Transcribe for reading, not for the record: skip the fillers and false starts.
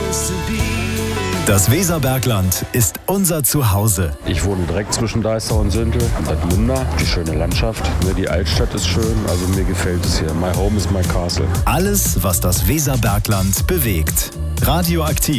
Das Weserbergland ist unser Zuhause. Ich wohne direkt zwischen Deister und Süntel. Das Münder, die schöne Landschaft. Die Altstadt ist schön, also mir gefällt es hier. My home is my castle. Alles, was das Weserbergland bewegt. Radioaktiv.